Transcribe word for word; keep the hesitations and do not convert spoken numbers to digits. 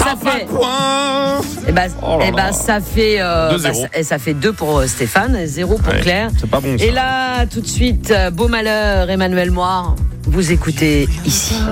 ça fait. Et bah, Oh là et bah là. ça fait. Euh, deux bah, zéro. ça, et ça fait deux pour Stéphane, et zéro pour Ouais, Claire. c'est pas bon, ça. Et là, tout de suite, euh, Beau Malheur, Emmanuel Moir, vous écoutez ici.